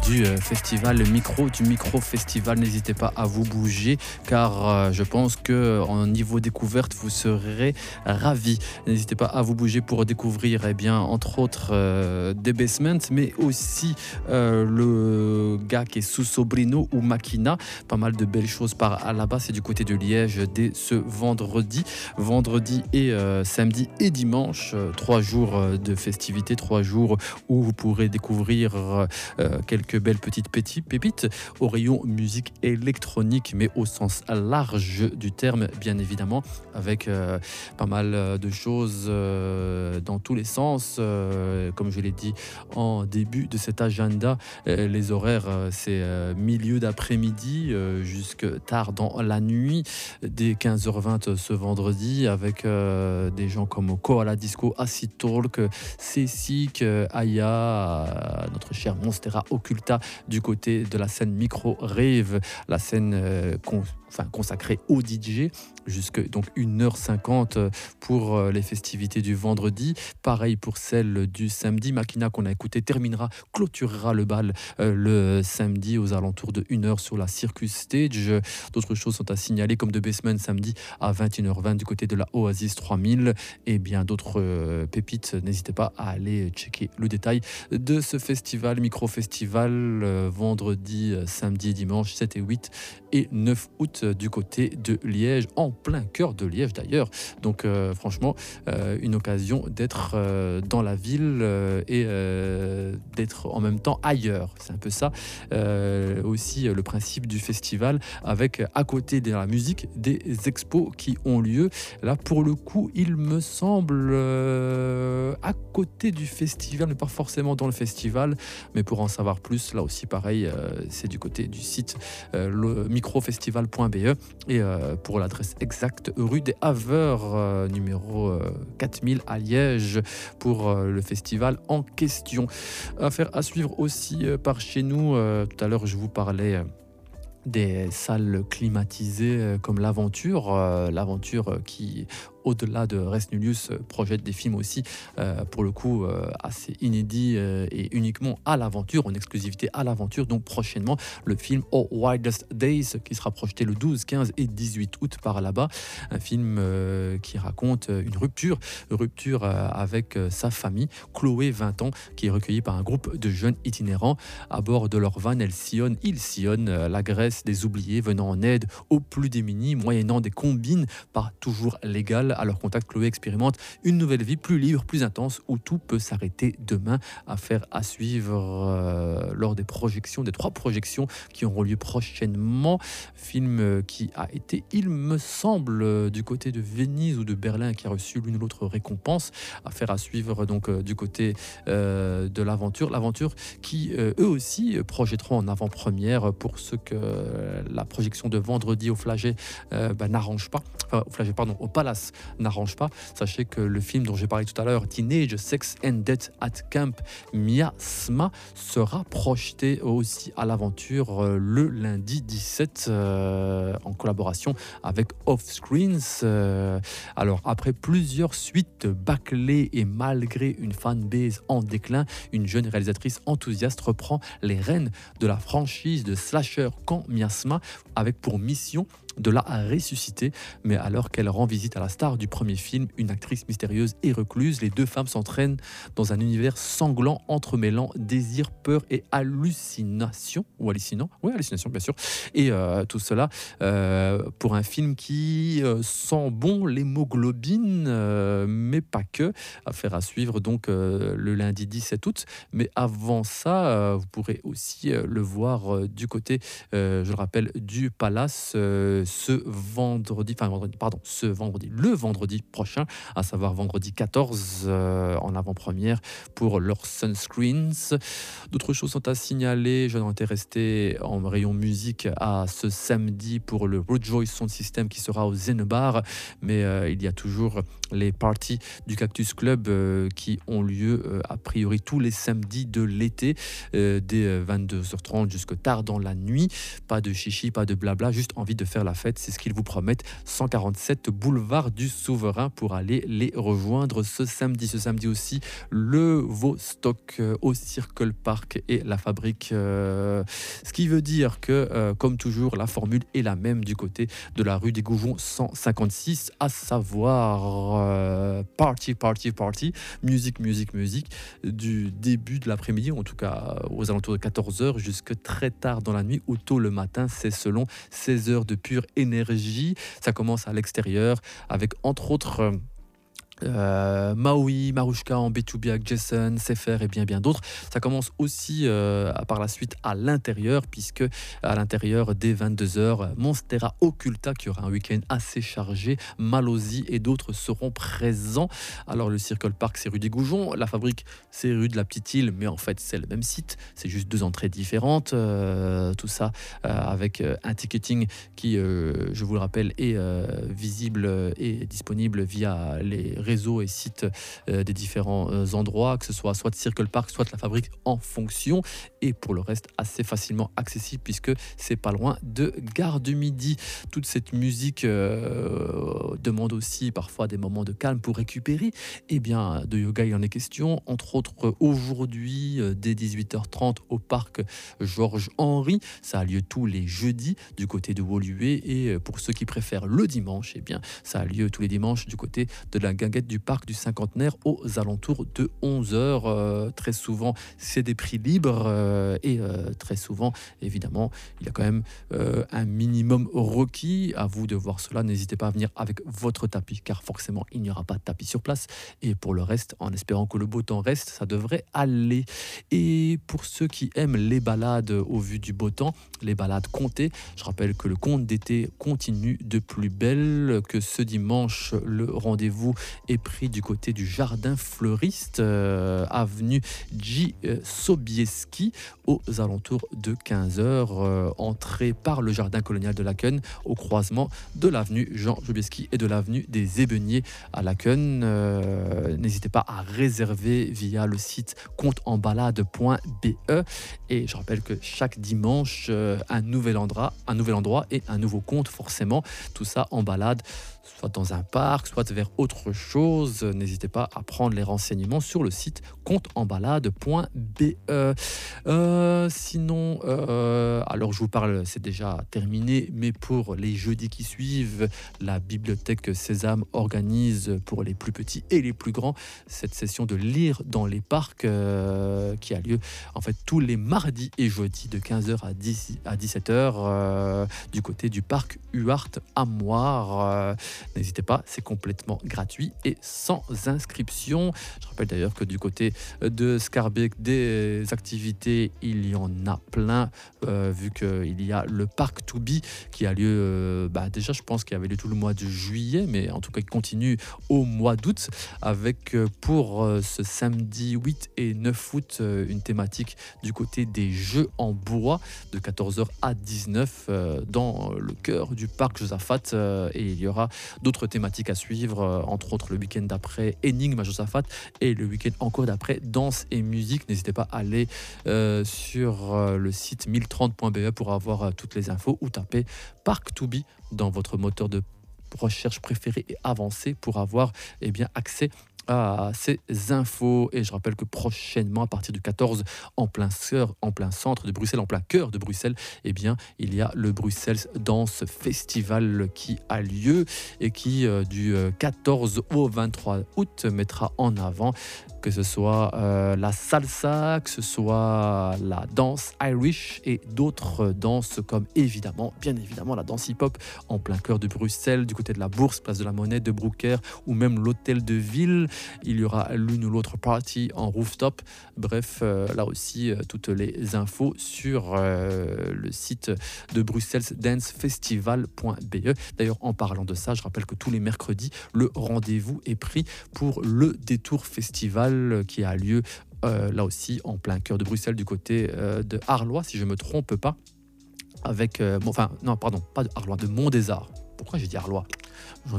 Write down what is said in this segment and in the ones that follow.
du festival, du micro-festival. N'hésitez pas à vous bouger car je pense qu'en niveau découverte, vous serez ravis. N'hésitez pas à vous bouger pour découvrir, entre autres, des Basement, mais aussi le gars qui est sous Sobrino ou Makina. Pas mal de belles choses par là-bas. C'est du côté de Liège dès ce vendredi et samedi et dimanche. 3 jours de festivités, 3 jours où vous pourrez découvrir quelques belles petites pépites au rayon musique électronique, mais au sens large du terme, bien évidemment, avec pas mal de choses dans tous les sens. Comme je l'ai dit en début de cet agenda, les horaires, c'est milieu d'après-midi jusque tard dans la nuit, dès 15h20 ce vendredi, avec des gens comme Koala Disco, Acid Talk, Cécic, Aya, notre cher Monstera Occulta du côté de la scène Micro Rave, la scène consacrée au DJ, jusque donc 1h50 pour les festivités du vendredi. Pareil pour celle du samedi. Makina, qu'on a écouté, clôturera le bal le samedi aux alentours de 1h sur la Circus Stage. D'autres choses sont à signaler, comme de Basement samedi à 21h20 du côté de la Oasis 3000, et bien d'autres pépites. N'hésitez pas à aller checker le détail de ce festival, micro-festival, vendredi, samedi, dimanche 7 et 8 et 9 août du côté de Liège, en plein cœur de Liège d'ailleurs. Donc franchement, une occasion d'être dans la ville et d'être en même temps ailleurs. C'est un peu ça aussi le principe du festival, avec à côté de la musique des expos qui ont lieu. Là pour le coup, il me semble à côté du festival, mais pas forcément dans le festival. Mais pour en savoir plus, là aussi pareil, c'est du côté du site le microfestival.be, et pour l'adresse exacte, rue des Haveurs, numéro 4000 à Liège, pour le festival en question. Affaire à suivre aussi par chez nous. Tout à l'heure, je vous parlais des salles climatisées comme l'Aventure, qui, au-delà de Res Nullius, projette des films aussi, pour le coup, assez inédits et uniquement à l'Aventure, en exclusivité à l'Aventure. Donc prochainement, le film Our Wildest Days, qui sera projeté le 12, 15 et 18 août par là-bas. Un film qui raconte une rupture avec sa famille, Chloé, 20 ans, qui est recueillie par un groupe de jeunes itinérants. À bord de leur van, ils sillonnent la Grèce des oubliés, venant en aide aux plus démunis, moyennant des combines pas toujours légales. À leur contact, Chloé expérimente une nouvelle vie plus libre, plus intense, où tout peut s'arrêter demain. Affaire à suivre lors des 3 projections qui auront lieu prochainement. Film qui a été, il me semble, du côté de Venise ou de Berlin, qui a reçu l'une ou l'autre récompense. Affaire à suivre donc du côté de l'Aventure qui eux aussi projetteront en avant-première, pour ceux que la projection de vendredi au Flagey n'arrange pas, au Palace n'arrange pas. Sachez que le film dont j'ai parlé tout à l'heure, Teenage Sex and Death at Camp Miasma, sera projeté aussi à l'Aventure le lundi 17 en collaboration avec Offscreens. Alors après plusieurs suites bâclées et malgré une fanbase en déclin, une jeune réalisatrice enthousiaste reprend les rênes de la franchise de slasher Camp Miasma, avec pour mission de la ressusciter. Mais alors qu'elle rend visite à la star du premier film, une actrice mystérieuse et recluse, les deux femmes s'entraînent dans un univers sanglant, entremêlant désir, peur et hallucination. Ou hallucinant, oui, hallucination bien sûr. Et tout cela pour un film qui sent bon l'hémoglobine, mais pas que. Affaire à suivre donc le lundi 17 août. Mais avant ça, vous pourrez aussi le voir du côté, je le rappelle, du Palace, le vendredi prochain, à savoir vendredi 14 en avant-première pour leur Sunscreens. D'autres choses sont à signaler. J'en étais resté en rayon musique à ce samedi pour le Rejoice Sound System qui sera au Zen Bar, mais il y a toujours les parties du Cactus Club qui ont lieu a priori tous les samedis de l'été, dès 22h30 jusque tard dans la nuit. Pas de chichi, pas de blabla, juste envie de faire la fête, c'est ce qu'ils vous promettent. 147 boulevard du Souverain pour aller les rejoindre ce samedi. Ce samedi aussi, le Vostok au Circle Park et la Fabrique. Ce qui veut dire que, comme toujours, la formule est la même du côté de la rue des Goujons 156, à savoir party, party, party, musique, musique, musique, du début de l'après-midi, en tout cas aux alentours de 14h, jusque très tard dans la nuit ou tôt le matin, c'est selon 16 heures de pure énergie. Ça commence à l'extérieur avec entre autres Maui, Marushka en B2B avec Jason, Sefer et bien d'autres. Ça commence aussi par la suite à l'intérieur, puisque à l'intérieur dès 22h, Monstera Occulta qui aura un week-end assez chargé, Malozzi et d'autres seront présents. Alors le Circle Park c'est rue des Goujons, la Fabrique c'est rue de la Petite Île, mais en fait c'est le même site, c'est juste deux entrées différentes. Tout ça avec un ticketing qui, je vous le rappelle, est visible et disponible via les réseaux et sites des différents endroits, que ce soit Circle Park, soit la Fabrique en fonction, et pour le reste assez facilement accessible puisque c'est pas loin de Gare du Midi. Toute cette musique demande aussi parfois des moments de calme pour récupérer. Et bien de yoga il en est question, entre autres aujourd'hui dès 18h30 au parc Georges Henry. Ça a lieu tous les jeudis du côté de Woluwe, et pour ceux qui préfèrent le dimanche, et bien ça a lieu tous les dimanches du côté de la guinguette du parc du Cinquantenaire aux alentours de 11h. Très souvent c'est des prix libres et très souvent évidemment il y a quand même un minimum requis. À vous de voir cela, n'hésitez pas à venir avec votre tapis car forcément il n'y aura pas de tapis sur place, et pour le reste, en espérant que le beau temps reste, ça devrait aller. Et pour ceux qui aiment les balades au vu du beau temps, les balades comptées, je rappelle que le conte d'été continue de plus belle, que ce dimanche le rendez-vous est pris du côté du jardin fleuriste, avenue J. Sobieski, aux alentours de 15h. Entrée par le jardin colonial de Laken, au croisement de l'avenue Jean Sobieski et de l'avenue des Ébeniers à Laken. N'hésitez pas à réserver via le site compteenbalade.be. Et je rappelle que chaque dimanche, un nouvel endroit et un nouveau conte forcément. Tout ça en balade, soit dans un parc, soit vers autre chose. N'hésitez pas à prendre les renseignements sur le site compteenbalade.be. Sinon, alors je vous parle, c'est déjà terminé, mais pour les jeudis qui suivent, la bibliothèque Sésame organise pour les plus petits et les plus grands cette session de lire dans les parcs qui a lieu en fait tous les mardis et jeudis de 15h à 17h du côté du parc Huart à Moire. N'hésitez pas, c'est complètement gratuit et sans inscription. Je rappelle d'ailleurs que du côté de Schaerbeek, des activités, il y en a plein, vu qu'il y a le parc To Be qui a lieu, déjà je pense qu'il y avait lieu tout le mois de juillet, mais en tout cas il continue au mois d'août, avec pour ce samedi 8 et 9 août une thématique du côté des jeux en bois de 14h à 19 dans le cœur du parc Josaphat, et il y aura d'autres thématiques à suivre, entre autres le week-end d'après énigme à Josaphat et le week-end encore d'après danse et musique. N'hésitez pas à aller sur le site 1030.be pour avoir toutes les infos, ou taper Parc To Be dans votre moteur de recherche préféré et avancé pour avoir accès à ces infos. Et je rappelle que prochainement, à partir du 14, en plein centre de Bruxelles, en plein cœur de Bruxelles, il y a le Bruxelles Dance Festival qui a lieu et qui du 14 au 23 août mettra en avant que ce soit la salsa, que ce soit la danse Irish et d'autres danses comme bien évidemment la danse hip-hop en plein cœur de Bruxelles, du côté de la Bourse, place de la Monnaie, de Brooker ou même l'hôtel de ville. Il y aura l'une ou l'autre party en rooftop. Bref, là aussi, toutes les infos sur le site de bruxellesdancefestival.be. D'ailleurs, en parlant de ça, je rappelle que tous les mercredis, le rendez-vous est pris pour le Détour Festival qui a lieu là aussi en plein cœur de Bruxelles, du côté de Arlois, si je ne me trompe pas, avec pas de Arlois, de Mont-des-Arts. Pourquoi j'ai dit Arlois ? J'en ai très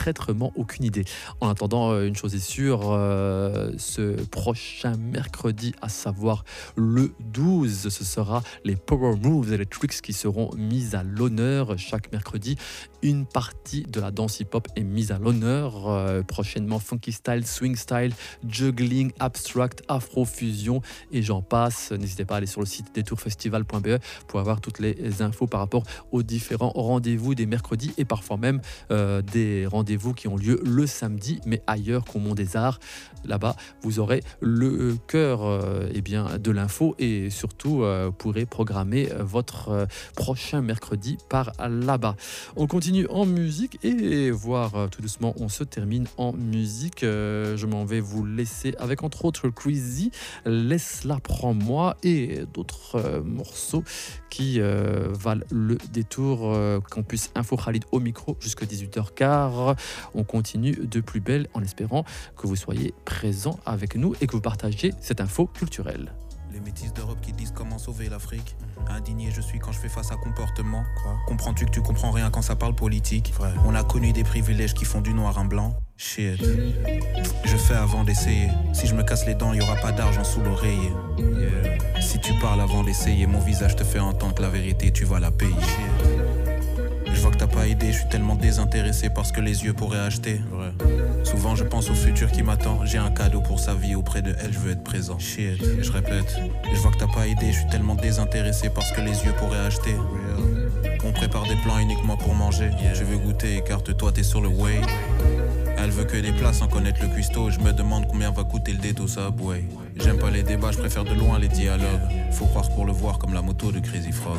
traîtrement aucune idée. En attendant, une chose est sûre, ce prochain mercredi, à savoir le 12, ce sera les Power Moves Electrics qui seront mis à l'honneur chaque mercredi. Une partie de la danse hip-hop est mise à l'honneur. Prochainement, funky style, swing style, juggling, abstract, afro-fusion et j'en passe. N'hésitez pas à aller sur le site detourfestival.be pour avoir toutes les infos par rapport aux différents rendez-vous des mercredis et parfois même des rendez-vous qui ont lieu le samedi, mais ailleurs qu'au Mont des Arts. Là-bas, vous aurez le cœur de l'info et surtout pourrez programmer votre prochain mercredi par là-bas. On continue en musique et voir tout doucement, on se termine en musique. Je m'en vais vous laisser avec entre autres Crazy, Laisse-la, prends-moi et d'autres morceaux qui valent le détour. Campus Info Khalid au micro jusqu'à 18h15. On continue de plus belle en espérant que vous soyez présents avec nous et que vous partagez cette info culturelle. Les métis d'Europe qui disent comment sauver l'Afrique. Indigné je suis quand je fais face à comportement. Comprends-tu que tu comprends rien quand ça parle politique? On a connu des privilèges qui font du noir un blanc. Shit. Je fais avant d'essayer. Si je me casse les dents, y aura pas d'argent sous l'oreiller. Si tu parles avant d'essayer, mon visage te fait entendre que la vérité tu vas la payer. Je vois que t'as pas idée, je suis tellement désintéressé par ce que les yeux pourraient acheter. Souvent je pense au futur qui m'attend. J'ai un cadeau pour sa vie, auprès de elle je veux être présent. Shit, je répète. Je vois que t'as pas idée, je suis tellement désintéressé par ce que les yeux pourraient acheter. On prépare des plans uniquement pour manger. Je veux goûter, écarte-toi, t'es sur le way. Elle veut que des plats sans connaître le cuistot. Je me demande combien va coûter le date au Subway. J'aime pas les débats, je préfère de loin les dialogues. Faut croire pour le voir comme la moto de Crazy Frog.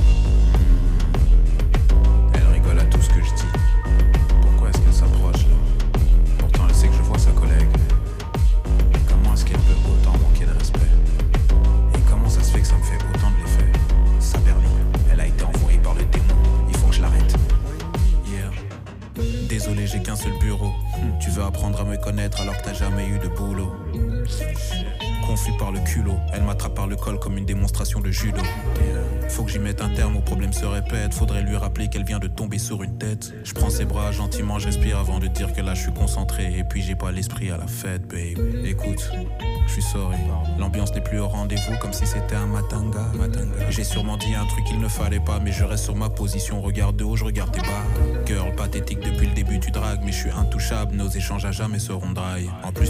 Elle rigole à tout ce que je dis. Pourquoi est-ce qu'elle s'approche là? Pourtant elle sait que je vois sa collègue. Comment est-ce qu'elle peut autant manquer de respect? Et comment ça se fait que ça me fait autant de l'effet? Sa berline, elle a été envoyée par le démon. Il faut que je l'arrête. Désolé, j'ai qu'un seul bureau. Tu veux apprendre à me connaître alors que t'as jamais eu de boulot. Confus par le culot, elle m'attrape par le col comme une démonstration de judo. Faut que j'y mette un terme, au problème se répète. Faudrait lui rappeler qu'elle vient de tomber sur une tête. Je prends ses bras gentiment, je respire avant de dire que là je suis concentré. Et puis j'ai pas l'esprit à la fête, babe. Écoute, je suis sorry. L'ambiance n'est plus au rendez-vous comme si c'était un matanga. J'ai sûrement dit un truc qu'il ne fallait pas, mais je reste sur ma position. Regarde de haut, je regarde tes bas. Girl, pathétique depuis le début tu dragues, mais je suis intouchable. Nos échanges à jamais seront dry. En plus